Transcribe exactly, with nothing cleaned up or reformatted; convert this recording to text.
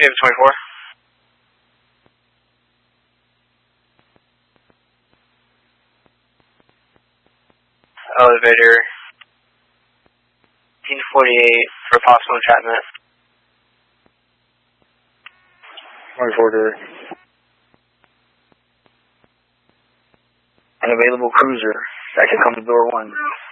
David twenty-four. Elevator. fifteen forty-eight for possible entrapment. twenty-four to unavailable cruiser. That can come to door one.